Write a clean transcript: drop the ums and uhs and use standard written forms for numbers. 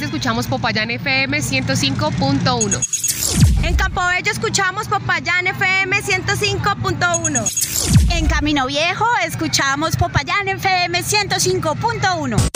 Villavicencio escuchamos Popayán FM 105.1. En Campobello escuchamos Popayán FM 105.1. En Camino Viejo escuchamos Popayán FM 105.1.